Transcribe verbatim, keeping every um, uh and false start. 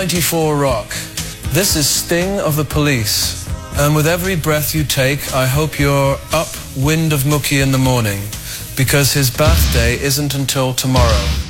ninety-four Rock. This is Sting of the Police. And with every breath you take, I hope you're up wind of Mookie in the morning, because his birthday isn't until tomorrow.